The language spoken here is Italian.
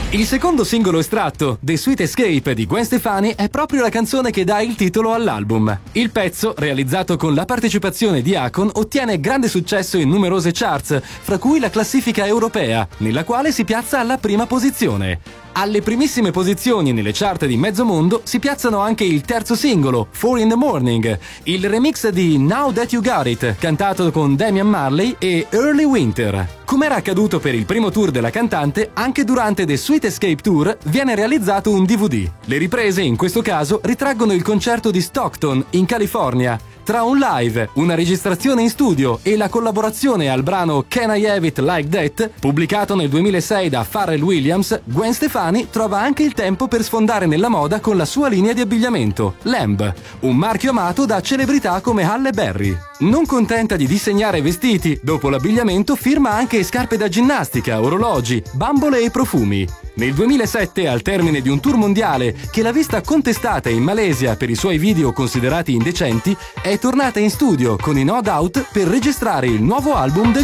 Il secondo singolo estratto, The Sweet Escape di Gwen Stefani, è proprio la canzone che dà il titolo all'album. Il pezzo, realizzato con la partecipazione di Akon, ottiene grande successo in numerose charts, fra cui la classifica europea, nella quale si piazza alla prima posizione. Alle primissime posizioni nelle chart di mezzo mondo si piazzano anche il terzo singolo, 4 in the Morning, il remix di Now That You Got It, cantato con Damian Marley, e Early Winter. Come era accaduto per il primo tour della cantante, anche durante The Sweet Escape Tour viene realizzato un DVD. Le riprese, in questo caso, ritraggono il concerto di Stockton, in California. Tra un live, una registrazione in studio e la collaborazione al brano Can I Have It Like That, pubblicato nel 2006 da Pharrell Williams, Gwen Stefani trova anche il tempo per sfondare nella moda con la sua linea di abbigliamento, Lamb, un marchio amato da celebrità come Halle Berry. Non contenta di disegnare vestiti, dopo l'abbigliamento firma anche scarpe da ginnastica, orologi, bambole e profumi. Nel 2007, al termine di un tour mondiale che l'ha vista contestata in Malesia per i suoi video considerati indecenti, è tornata in studio con i No Doubt per registrare il nuovo album del